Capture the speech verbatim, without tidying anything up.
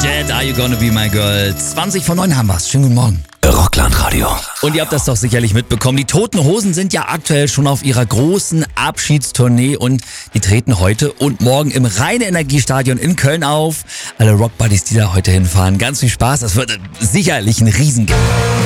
Jet, Are You Gonna Be My Girl? zwanzig vor neun haben wir's. Schönen guten Morgen. Rockland-Radio. Und ihr habt das doch sicherlich mitbekommen. Die Toten Hosen sind ja aktuell schon auf ihrer großen Abschiedstournee und die treten heute und morgen im Rhein-Energiestadion in Köln auf. Alle Rockbuddies, die da heute hinfahren, ganz viel Spaß. Das wird sicherlich ein Riesengeld.